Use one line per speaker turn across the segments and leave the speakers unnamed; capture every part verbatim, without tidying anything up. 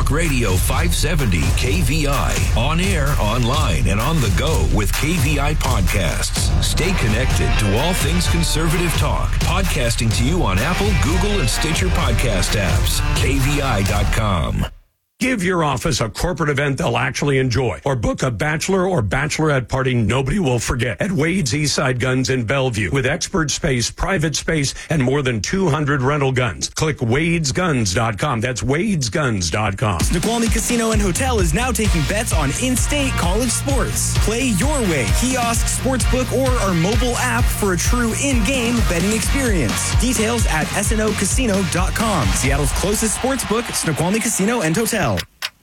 Talk Radio five seventy K V I. On air, online, and on the go with K V I Podcasts. Stay connected to all things conservative talk. Podcasting to you on Apple, Google, and Stitcher podcast apps. K V I dot com.
Give your office a corporate event they'll actually enjoy, or book a bachelor or bachelorette party nobody will forget at Wade's Eastside Guns in Bellevue with expert space, private space, and more than two hundred rental guns. Click Wades Guns dot com. That's Wades Guns dot com.
Snoqualmie Casino and Hotel is now taking bets on in-state college sports. Play your way, kiosk, sportsbook, or our mobile app for a true in-game betting experience. Details at S N O casino dot com. Seattle's closest sportsbook, Snoqualmie Casino and Hotel.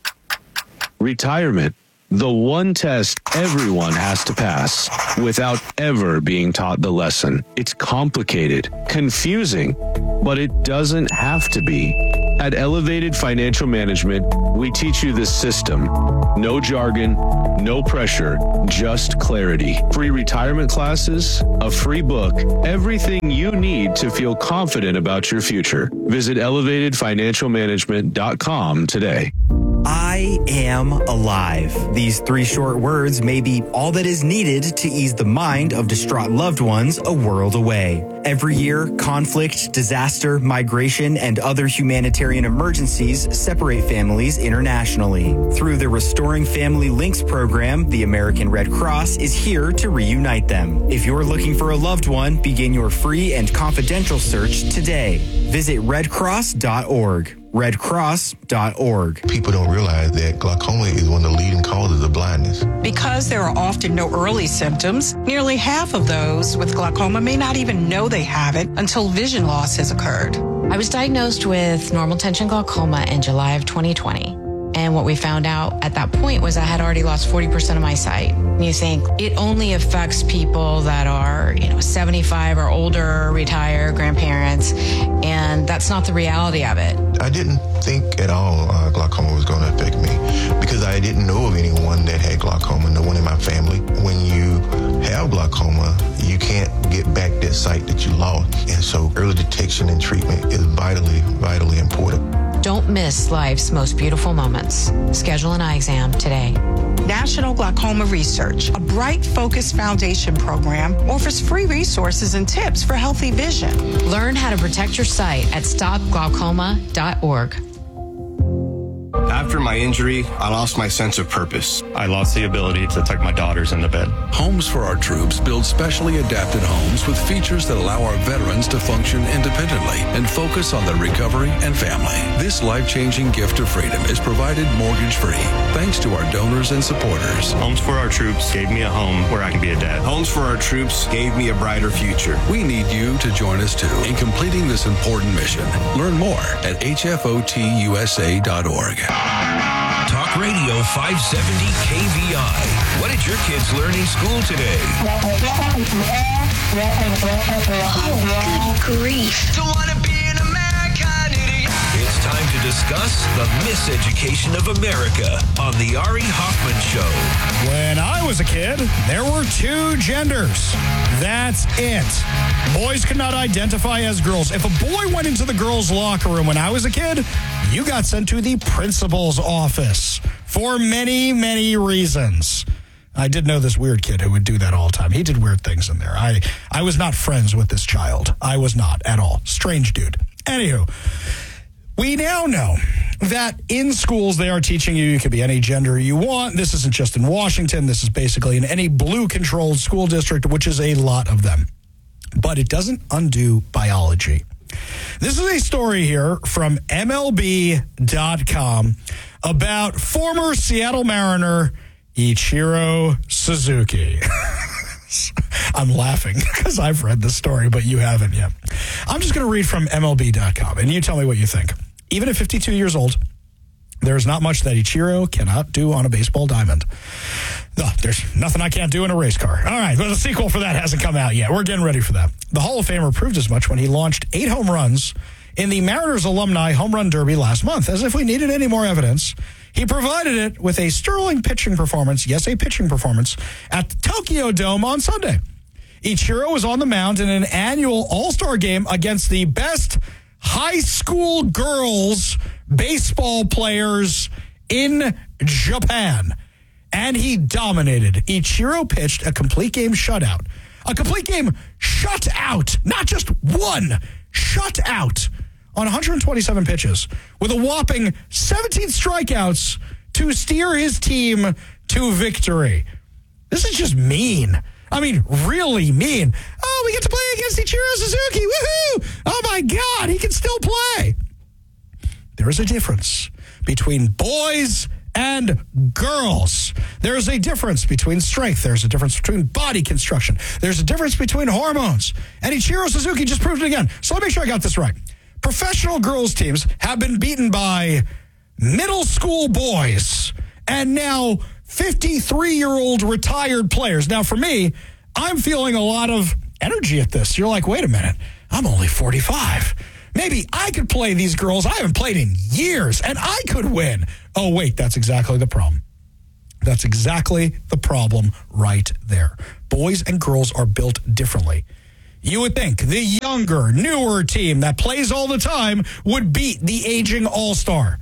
Retirement, the one test everyone has to pass without ever being taught the lesson. It's complicated, confusing, but it doesn't have to be. At Elevated Financial Management, we teach you the system. No jargon, no pressure, just clarity. Free retirement classes, a free book, everything you need to feel confident about your future. Visit elevated financial management dot com today.
I am alive. These three short words may be all that is needed to ease the mind of distraught loved ones a world away. Every year, conflict, disaster, migration, and other humanitarian emergencies separate families internationally. Through the Restoring Family Links program, the American Red Cross is here to reunite them. If you're looking for a loved one, begin your free and confidential search today. Visit red cross dot org. red cross dot org.
People don't realize that glaucoma is one of the leading causes of blindness.
Because there are often no early symptoms, nearly half of those with glaucoma may not even know they have it until vision loss has occurred.
I was diagnosed with normal tension glaucoma in July of twenty twenty. And what we found out at that point was I had already lost forty percent of my sight. And you think it only affects people that are, you know, seventy-five or older, retired, grandparents, and that's not the reality of it.
I didn't think at all uh, glaucoma was going to affect me because I didn't know of anyone that had glaucoma, no one in my family. When you have glaucoma, you can't get back that sight that you lost. And so early detection and treatment is vitally, vitally important.
Don't miss life's most beautiful moments. Schedule an eye exam today.
National Glaucoma Research, a Bright Focus Foundation program, offers free resources and tips for healthy vision.
Learn how to protect your sight at stop glaucoma dot org.
After my injury, I lost my sense of purpose.
I lost the ability to tuck my daughters into bed.
Homes for Our Troops build specially adapted homes with features that allow our veterans to function independently and focus on their recovery and family. This life-changing gift of freedom is provided mortgage-free thanks to our donors and supporters.
Homes for Our Troops gave me a home where I can be a dad.
Homes for Our Troops gave me a brighter future.
We need you to join us too in completing this important mission. Learn more at H F O T U S A dot org.
Talk Radio five seventy K V I. What did your kids learn in school today?
Oh, good grief.
Don't want to be an American idiot. It's time to discuss the miseducation of America on the Ari Hoffman Show.
When I was a kid, there were two genders. That's it. Boys could not identify as girls. If a boy went into the girls' locker room when I was a kid, you got sent to the principal's office for many, many reasons. I did know this weird kid who would do that all the time. He did weird things in there. I, I was not friends with this child. I was not at all. Strange dude. Anywho, we now know that in schools they are teaching you you can be any gender you want. This isn't just in Washington. This is basically in any blue-controlled school district, which is a lot of them. But it doesn't undo biology. This is a story here from M L B dot com about former Seattle Mariner Ichiro Suzuki. I'm laughing because I've read the story, but you haven't yet. I'm just going to read from M L B dot com, and you tell me what you think. Even at fifty-two years old, there's not much that Ichiro cannot do on a baseball diamond. Oh, there's nothing I can't do in a race car. All right, well, the sequel for that hasn't come out yet. We're getting ready for that. The Hall of Famer proved as much when he launched eight home runs in the Mariners Alumni Home Run Derby last month. As if we needed any more evidence, he provided it with a sterling pitching performance, yes, a pitching performance, at the Tokyo Dome on Sunday. Ichiro was on the mound in an annual All-Star game against the best high school girls baseball players in Japan. And he dominated. Ichiro pitched a complete game shutout. A complete game shutout. Not just one. Shutout on one hundred twenty-seven pitches with a whopping seventeen strikeouts to steer his team to victory. This is just mean. I mean, really mean. Oh, we get to play against Ichiro Suzuki. Woohoo! Oh, my God, he can still play. There is a difference between boys and girls. There's a difference between strength. There's a difference between body construction. There's a difference between hormones. And Ichiro Suzuki just proved it again. So let me make sure I got this right. Professional girls teams have been beaten by middle school boys and now fifty-three-year-old retired players. Now, for me, I'm feeling a lot of energy at this. You're like, wait a minute, I'm only forty-five. Maybe I could play these girls I haven't played in years, and I could win. Oh, wait, that's exactly the problem. That's exactly the problem right there. Boys and girls are built differently. You would think the younger, newer team that plays all the time would beat the aging all-star.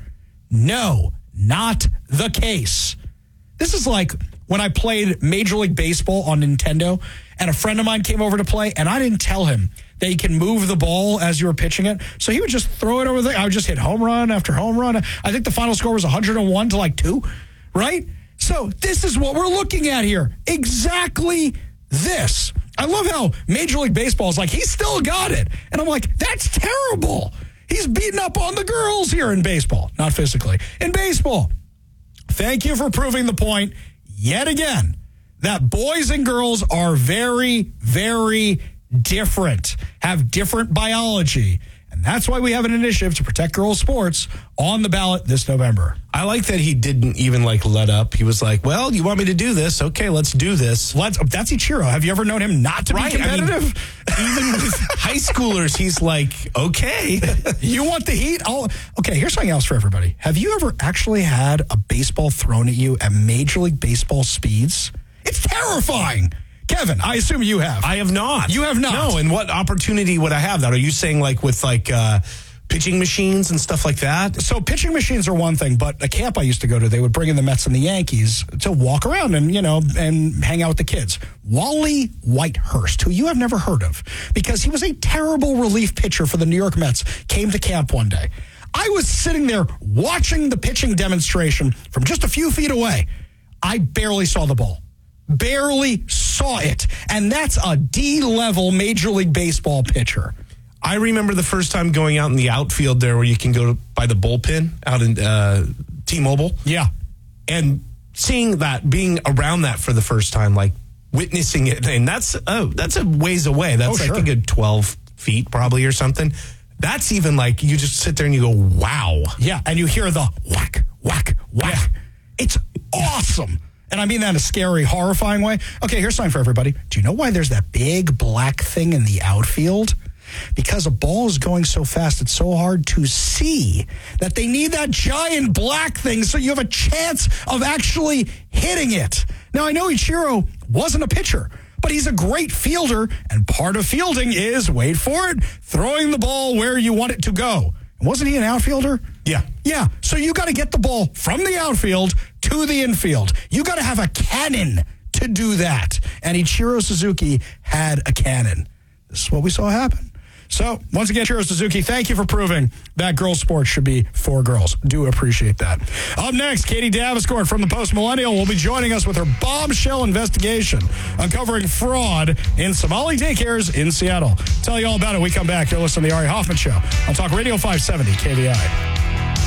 No, not the case. This is like when I played Major League Baseball on Nintendo, and a friend of mine came over to play, and I didn't tell him that you can move the ball as you were pitching it. So he would just throw it over there. I would just hit home run after home run. I think the final score was one hundred one to like two, right? So this is what we're looking at here. Exactly this. I love how Major League Baseball is like, he still got it. And I'm like, that's terrible. He's beating up on the girls here in baseball. Not physically. In baseball. Thank you for proving the point yet again that boys and girls are very, very different, have different biology. And that's why we have an initiative to protect girls' sports on the ballot this November.
I like that he didn't even like let up. He was like, well, you want me to do this? Okay, let's do this.
Let's. That's Ichiro. Have you ever known him not to
right,
be competitive?
I mean, even with high schoolers, he's like, okay.
You want the heat? I'll, okay, here's something else for everybody. Have you ever actually had a baseball thrown at you at Major League Baseball speeds? It's terrifying. Kevin, I assume you have.
I have not.
You have not?
No, and what opportunity would I have that? Are you saying like with like uh, pitching machines and stuff like that?
So pitching machines are one thing, but a camp I used to go to, they would bring in the Mets and the Yankees to walk around and, you know, and hang out with the kids. Wally Whitehurst, who you have never heard of, because he was a terrible relief pitcher for the New York Mets, came to camp one day. I was sitting there watching the pitching demonstration from just a few feet away. I barely saw the ball. Barely saw it. And that's a D-level Major League Baseball pitcher.
I remember the first time going out in the outfield there where you can go by the bullpen out in uh, T-Mobile.
Yeah.
And seeing that, being around that for the first time, like witnessing it. And that's, oh, that's a ways away. That's
oh,
like
sure.
a good twelve feet probably or something. That's even like you just sit there and you go, wow.
Yeah. And you hear the whack, whack, whack.
Yeah.
It's awesome. And I mean that in a scary, horrifying way. Okay, here's something for everybody. Do you know why there's that big black thing in the outfield? Because a ball is going so fast, it's so hard to see that they need that giant black thing so you have a chance of actually hitting it. Now, I know Ichiro wasn't a pitcher, but he's a great fielder, and part of fielding is, wait for it, throwing the ball where you want it to go. Wasn't he an outfielder?
Yeah.
Yeah. So you got to get the ball from the outfield to the infield. You got to have a cannon to do that. And Ichiro Suzuki had a cannon. This is what we saw happen. So, once again, Ichiro Suzuki, thank you for proving that girls' sports should be for girls. Do appreciate that. Up next, Katie Daviscourt from the Post Millennial will be joining us with her bombshell investigation uncovering fraud in Somali daycares in Seattle. Tell you all about it when we come back. You're listening to the Ari Hoffman Show on Talk Radio five seventy K V I.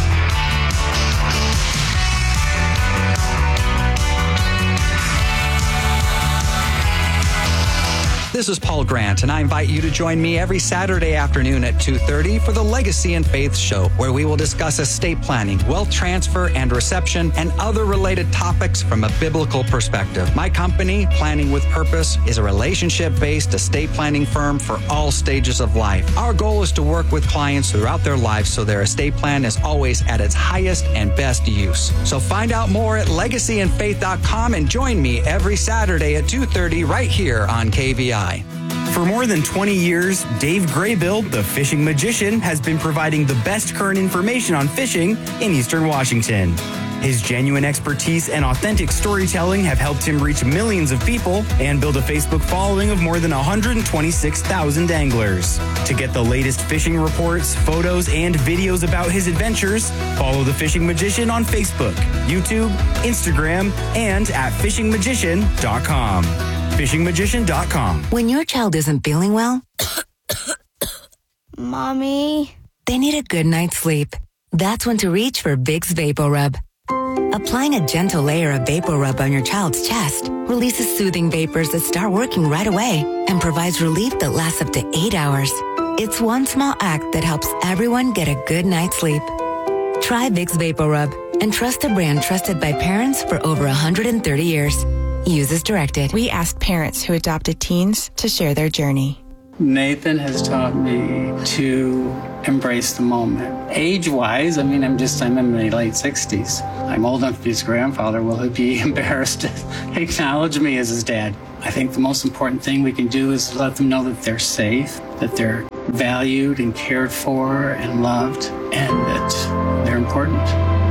This is Paul Grant, and I invite you to join me every Saturday afternoon at two thirty for the Legacy and Faith Show, where we will discuss estate planning, wealth transfer and reception, and other related topics from a biblical perspective. My company, Planning with Purpose, is a relationship-based estate planning firm for all stages of life. Our goal is to work with clients throughout their lives so their estate plan is always at its highest and best use. So find out more at legacy and faith dot com and join me every Saturday at two thirty right here on K V I.
For more than twenty years, Dave Graybill, the fishing magician, has been providing the best current information on fishing in Eastern Washington. His genuine expertise and authentic storytelling have helped him reach millions of people and build a Facebook following of more than one hundred twenty-six thousand anglers. To get the latest fishing reports, photos, and videos about his adventures, follow the Fishing Magician on Facebook, YouTube, Instagram, and at fishing magician dot com. fishing magician dot com.
When your child isn't feeling well,
Mommy,
they need a good night's sleep. That's when to reach for Vicks VapoRub. Applying a gentle layer of VapoRub on your child's chest releases soothing vapors that start working right away and provides relief that lasts up to eight hours. It's one small act that helps everyone get a good night's sleep. Try Vicks VapoRub and trust a brand trusted by parents for over one hundred thirty years. Use as directed.
We asked parents who adopted teens to share their journey.
Nathan has taught me to embrace the moment. Age-wise, I mean, I'm just, I'm in my late sixties. I'm old enough to be his grandfather. Will he be embarrassed to acknowledge me as his dad? I think the most important thing we can do is let them know that they're safe, that they're valued and cared for and loved, and that they're important.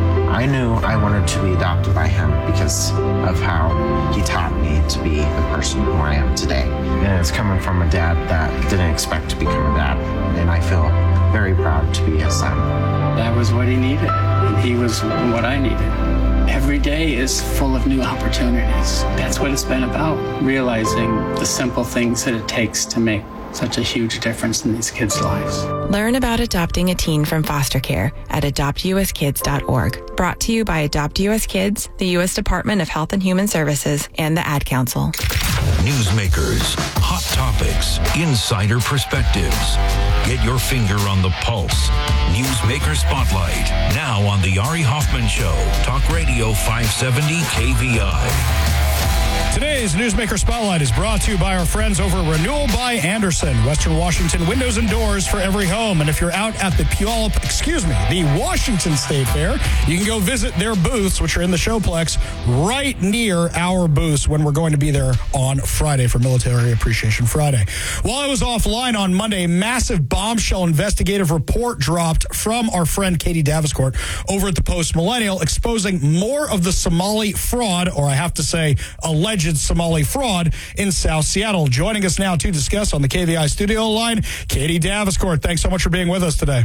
I knew I wanted to be adopted by him because of how he taught me to be the person who I am today. And it's coming from a dad that didn't expect to become a dad. And I feel very proud to be his son.
That was what he needed, and he was what I needed. Every day is full of new opportunities. That's what it's been about, realizing the simple things that it takes to make such a huge difference in these kids' lives.
Learn about adopting a teen from foster care at adopt u s kids dot org. Brought to you by Adopt U S Kids, the U S Department of Health and Human Services, and the Ad Council.
Newsmakers, hot topics, insider perspectives. Get your finger on the pulse. Newsmaker Spotlight, now on The Ari Hoffman Show, Talk Radio five seventy K V I.
Today's Newsmaker Spotlight is brought to you by our friends over at Renewal by Andersen, Western Washington windows and doors for every home. And if you're out at the Puyallup, excuse me, the Washington State Fair, you can go visit their booths, which are in the Showplex, right near our booths when we're going to be there on Friday for Military Appreciation Friday. While I was offline on Monday, a massive bombshell investigative report dropped from our friend Katie Daviscourt over at the Post Millennial, exposing more of the Somali fraud, or I have to say, alleged Somali fraud in South Seattle. Joining us now to discuss on the K V I studio line, Katie Daviscourt. Thanks so much for being with us today.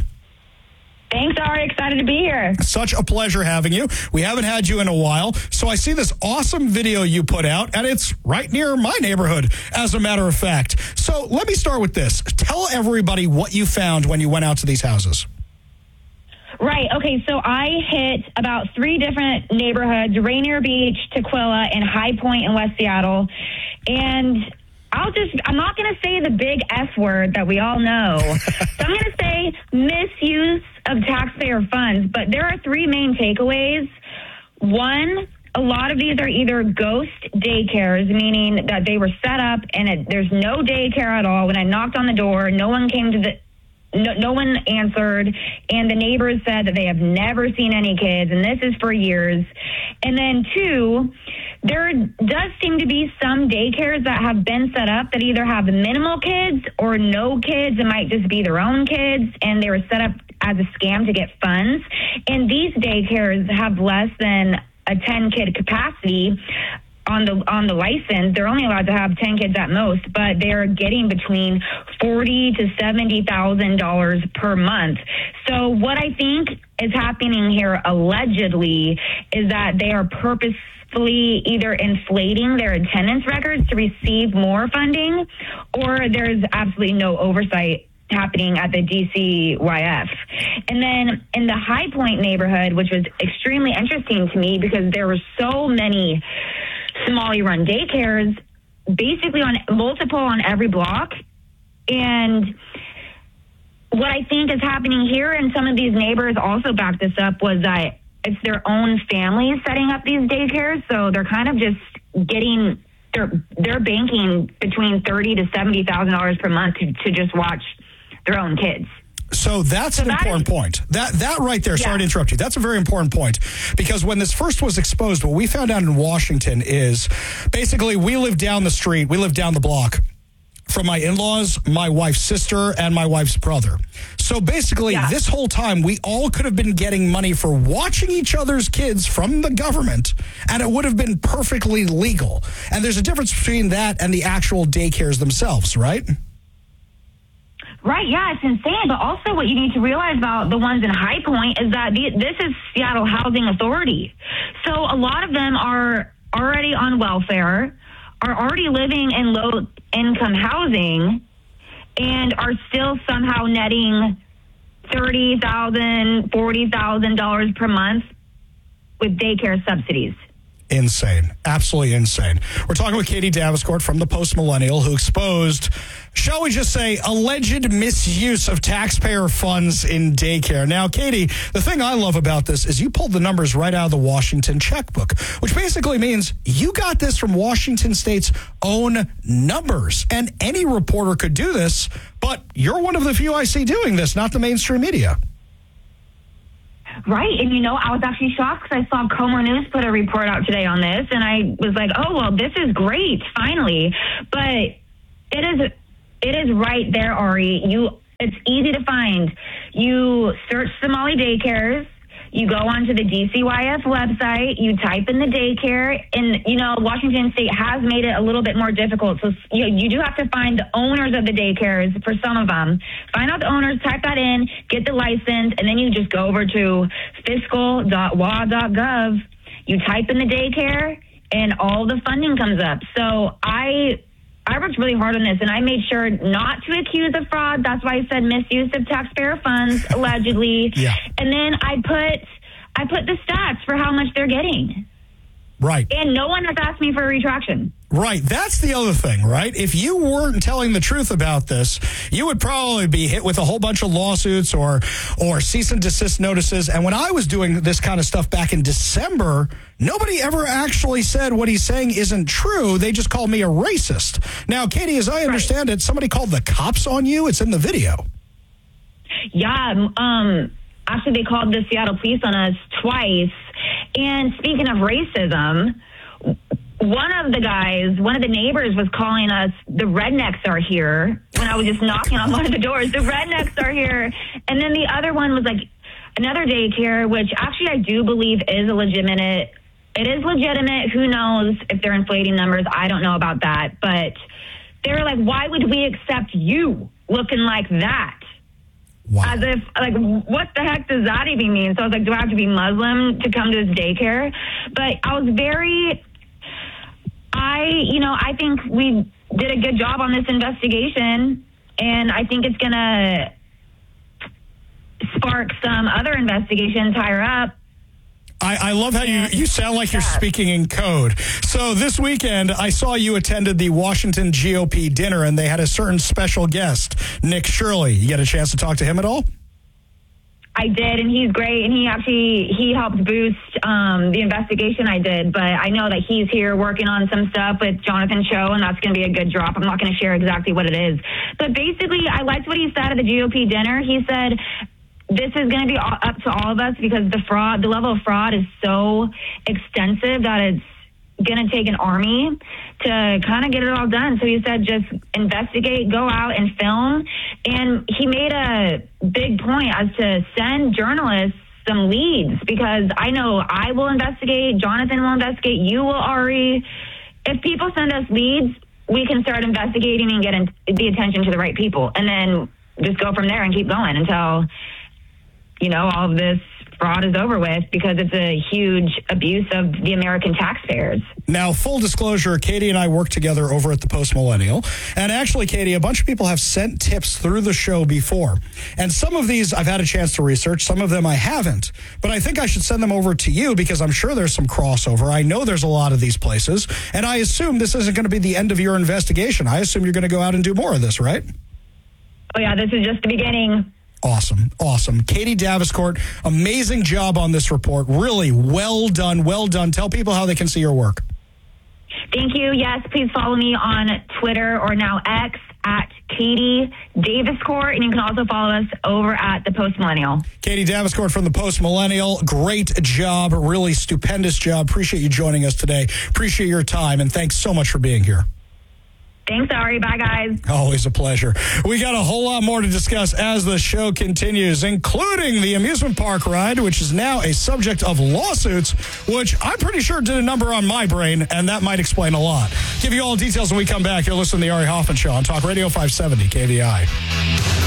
Thanks, Ari. Excited to be here.
Such a pleasure having you. We haven't had you in a while, so I see this awesome video you put out, and it's right near my neighborhood, as a matter of fact. So let me start with this. Tell everybody what you found when you went out to these houses.
Right. Okay. So I hit about three different neighborhoods: Rainier Beach, Tequila, and High Point in West Seattle. And I'll just, I'm not going to say the big S word that we all know. So I'm going to say misuse of taxpayer funds. But there are three main takeaways. One, a lot of these are either ghost daycares, meaning that they were set up and it, there's no daycare at all. When I knocked on the door, no one came to the No, no one answered, and the neighbors said that they have never seen any kids, and this is for years. And then two, there does seem to be some daycares that have been set up that either have minimal kids or no kids. It might just be their own kids, and they were set up as a scam to get funds. And these daycares have less than a ten-kid capacity. On the on the license, they're only allowed to have ten kids at most, but they're getting between forty to seventy thousand dollars per month. So what I think is happening here, allegedly, is that they are purposefully either inflating their attendance records to receive more funding, or there's absolutely no oversight happening at the D C Y F. And then in the High Point neighborhood, which was extremely interesting to me because there were so many Somali-run daycares, basically on multiple on every block. And what I think is happening here, and some of these neighbors also backed this up, was that it's their own families setting up these daycares. So they're kind of just getting, they're they're banking between thirty to seventy thousand dollars per month to, to just watch their own kids.
So that's so an that important is, point. That that right there, yeah. Sorry to interrupt you. That's a very important point, because when this first was exposed, what we found out in Washington is basically we live down the street, we live down the block from my in-laws, my wife's sister, and my wife's brother. So basically, yeah. this whole time, we all could have been getting money for watching each other's kids from the government, and it would have been perfectly legal. And there's a difference between that and the actual daycares themselves, right?
Right, yeah, it's insane. But also what you need to realize about the ones in High Point is that the, this is Seattle Housing Authority. So a lot of them are already on welfare, are already living in low-income housing, and are still somehow netting thirty thousand dollars, forty thousand dollars per month with daycare subsidies.
Insane. Absolutely insane. We're talking with Katie Daviscourt from the Post Millennial, who exposed, shall we just say, alleged misuse of taxpayer funds in daycare. Now, Katie, the thing I love about this is you pulled the numbers right out of the Washington checkbook, which basically means you got this from Washington State's own numbers. And any reporter could do this, but you're one of the few I see doing this, not the mainstream media.
Right. And, you know, I was actually shocked because I saw Como News put a report out today on this, and I was like, oh, well, this is great, finally. But it is it is right there, Ari. You, it's easy to find. You search Somali daycares. You go onto the D C Y F website, you type in the daycare, and, you know, Washington State has made it a little bit more difficult. So you, you do have to find the owners of the daycares for some of them. Find out the owners, type that in, get the license, and then you just go over to fiscal dot w a dot gov. You type in the daycare, and all the funding comes up. So I... I worked really hard on this, and I made sure not to accuse of fraud. That's why I said misuse of taxpayer funds, allegedly. Yeah. And then I put I put the stats for how much they're getting.
Right.
And no one has asked me for a retraction.
Right. That's the other thing, right? If you weren't telling the truth about this, you would probably be hit with a whole bunch of lawsuits or or cease and desist notices. And when I was doing this kind of stuff back in December, nobody ever actually said what he's saying isn't true. They just called me a racist. Now, Katie, as I understand right. it, somebody called the cops on you. It's in the video.
Yeah. Um, actually, they called the Seattle police on us twice. And speaking of racism, one of the guys, one of the neighbors was calling us, the rednecks are here, when I was just knocking on one of the doors. The rednecks are here. And then the other one was like another daycare, which actually I do believe is a legitimate, it is legitimate. Who knows if they're inflating numbers? I don't know about that. But they were like, why would we accept you looking like that? Wow. As if, like, what the heck does that even mean? So I was like, do I have to be Muslim to come to this daycare? But I was very, I, you know, I think we did a good job on this investigation, and I think it's going to spark some other investigations higher up.
I, I love how you, you sound like you're speaking in code. So this weekend, I saw you attended the Washington G O P dinner, and they had a certain special guest, Nick Shirley. You get a chance to talk to him at all?
I did, and he's great, and he actually, he helped boost um, the investigation I did, but I know that he's here working on some stuff with Jonathan Cho, and that's going to be a good drop. I'm not going to share exactly what it is. But basically, I liked what he said at the G O P dinner. He said, this is going to be up to all of us because the fraud, the level of fraud is so extensive that it's going to take an army to kind of get it all done. So he said, just investigate, go out and film. And he made a big point as to send journalists some leads, because I know I will investigate, Jonathan will investigate, you will, Ari. If people send us leads, we can start investigating and get in, the attention to the right people, and then just go from there and keep going until, you know, all of this fraud is over with, because it's a huge abuse of the American taxpayers.
Now, full disclosure, Katie and I work together over at the Post Millennial. And actually, Katie, a bunch of people have sent tips through the show before. And some of these I've had a chance to research. Some of them I haven't. But I think I should send them over to you because I'm sure there's some crossover. I know there's a lot of these places. And I assume this isn't going to be the end of your investigation. I assume you're going to go out and do more of this, right?
Oh, yeah, this is just the beginning.
Awesome. Awesome. Katie Daviscourt, amazing job on this report. Really well done. Well done. Tell people how they can see your work.
Thank you. Yes, please follow me on Twitter, or now X, at Katie Daviscourt. And you can also follow us over at the Post Millennial.
Katie Daviscourt from the Post Millennial. Great job. Really stupendous job. Appreciate you joining us today. Appreciate your time. And thanks so much for being here.
Thanks, Ari. Bye, guys.
Always a pleasure. We got a whole lot more to discuss as the show continues, including the amusement park ride, which is now a subject of lawsuits, which I'm pretty sure did a number on my brain, and that might explain a lot. Give you all the details when we come back. You'll listen to the Ari Hoffman Show on Talk Radio five seventy K V I.